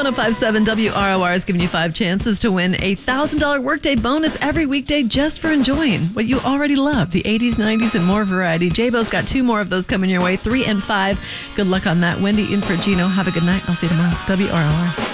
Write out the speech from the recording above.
1057 WROR is giving you 5 chances to win a $1,000 workday bonus every weekday just for enjoying what you already love, the 80s, 90s, and more variety. J-Bo's got 2 more of those coming your way, 3 and 5. Good luck on that. Wendy in for Gino. Have a good night. I'll see you tomorrow. WROR.